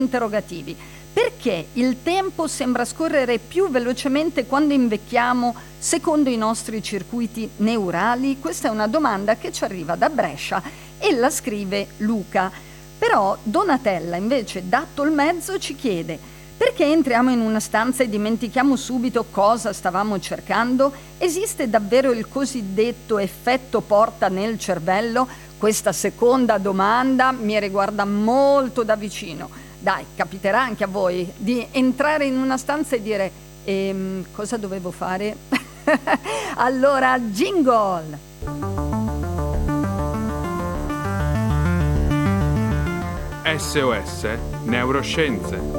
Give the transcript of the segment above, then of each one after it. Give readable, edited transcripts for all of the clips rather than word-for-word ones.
interrogativi. Perché il tempo sembra scorrere più velocemente quando invecchiamo secondo i nostri circuiti neurali? Questa è una domanda che ci arriva da Brescia e la scrive Luca. Però Donatella, invece, da Tolmezzo, ci chiede: perché entriamo in una stanza e dimentichiamo subito cosa stavamo cercando? Esiste davvero il cosiddetto effetto porta nel cervello? Questa seconda domanda mi riguarda molto da vicino. Dai, capiterà anche a voi di entrare in una stanza e dire cosa dovevo fare? Allora, jingle! SOS Neuroscienze.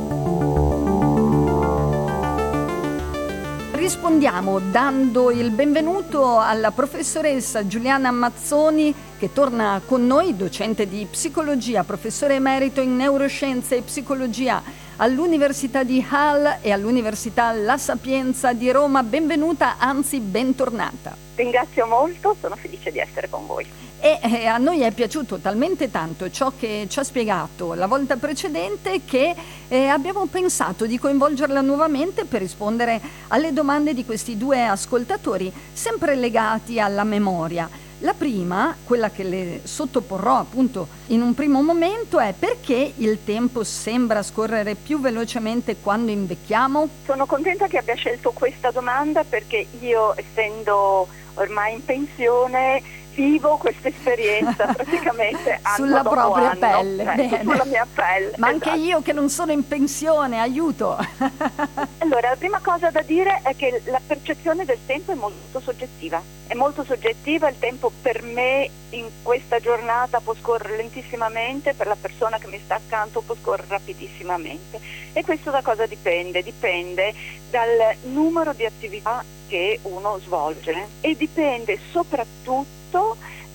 Rispondiamo dando il benvenuto alla professoressa Giuliana Mazzoni, che torna con noi, docente di psicologia, professore emerito in neuroscienze e psicologia all'Università di Hull e all'Università La Sapienza di Roma. Benvenuta, anzi bentornata. Ringrazio molto, sono felice di essere con voi. E a noi è piaciuto talmente tanto ciò che ci ha spiegato la volta precedente che abbiamo pensato di coinvolgerla nuovamente per rispondere alle domande di questi due ascoltatori, sempre legati alla memoria. La prima, quella che le sottoporrò appunto in un primo momento, è: perché il tempo sembra scorrere più velocemente quando invecchiamo? Sono contenta che abbia scelto questa domanda, perché io, essendo ormai in pensione, vivo questa esperienza praticamente anno sulla dopo propria anno. pelle, bene. Sulla mia pelle. Ma esatto. anche io che non sono in pensione, aiuto! Allora, la prima cosa da dire è che la percezione del tempo è molto soggettiva. È molto soggettiva, il tempo per me in questa giornata può scorrere lentissimamente, per la persona che mi sta accanto può scorrere rapidissimamente. E questo da cosa dipende? Dipende dal numero di attività che uno svolge e dipende soprattutto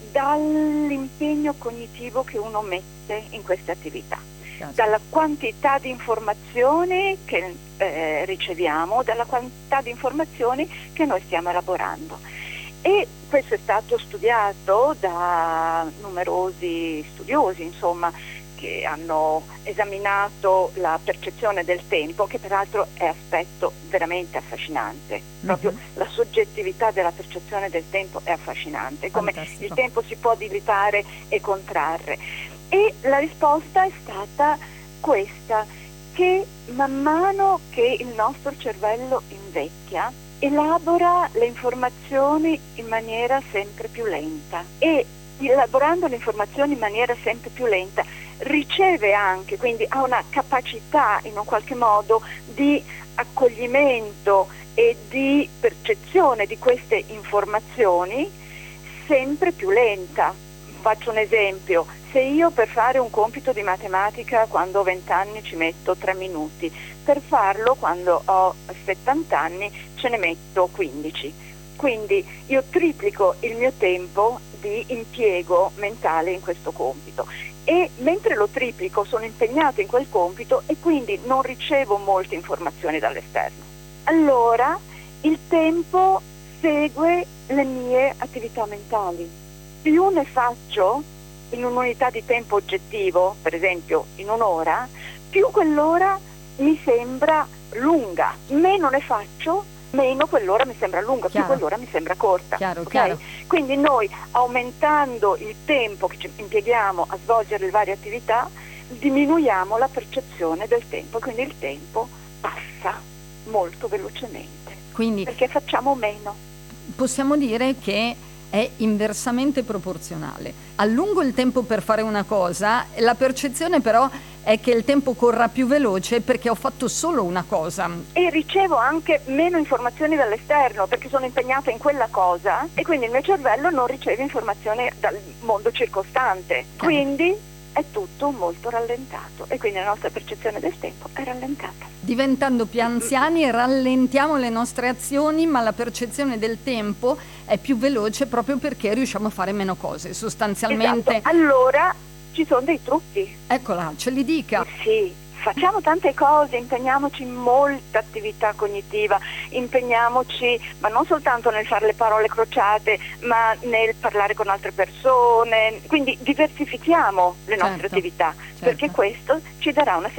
dall'impegno cognitivo che uno mette in queste attività, dalla quantità di informazioni che riceviamo, dalla quantità di informazioni che noi stiamo elaborando. E questo è stato studiato da numerosi studiosi, insomma, che hanno esaminato la percezione del tempo, che peraltro è aspetto veramente affascinante. Proprio la soggettività della percezione del tempo è affascinante, come fantastico. Il tempo si può dilatare e contrarre. E la risposta è stata questa, che man mano che il nostro cervello invecchia, elabora le informazioni in maniera sempre più lenta, e elaborando le informazioni in maniera sempre più lenta riceve anche, quindi ha una capacità in un qualche modo di accoglimento e di percezione di queste informazioni sempre più lenta. Faccio un esempio: se io per fare un compito di matematica quando ho 20 anni ci metto 3 minuti, per farlo quando ho 70 anni ce ne metto 15. Quindi io triplico il mio tempo di impiego mentale in questo compito, e mentre lo triplico sono impegnato in quel compito e quindi non ricevo molte informazioni dall'esterno. Allora il tempo segue le mie attività mentali. Più ne faccio in un'unità di tempo oggettivo, per esempio in un'ora, più quell'ora mi sembra lunga. Meno ne faccio, meno quell'ora mi sembra lunga, Chiaro. più quell'ora mi sembra corta. Chiaro, ok? chiaro. Quindi noi, aumentando il tempo che ci impieghiamo a svolgere le varie attività, diminuiamo la percezione del tempo, quindi il tempo passa molto velocemente, Quindi perché facciamo meno. possiamo dire che è inversamente proporzionale. Allungo il tempo per fare una cosa, la percezione però è che il tempo corra più veloce perché ho fatto solo una cosa. E ricevo anche meno informazioni dall'esterno, perché sono impegnata in quella cosa, e quindi il mio cervello non riceve informazioni dal mondo circostante. Quindi è tutto molto rallentato, e quindi la nostra percezione del tempo è rallentata. Diventando più anziani rallentiamo le nostre azioni, ma la percezione del tempo è più veloce proprio perché riusciamo a fare meno cose, sostanzialmente. Esatto. Allora ci sono dei trucchi. Eccola, ce li dica. Sì, facciamo tante cose, impegniamoci in molta attività cognitiva, impegniamoci ma non soltanto nel fare le parole crociate, ma nel parlare con altre persone, quindi diversifichiamo le nostre attività, perché questo ci darà una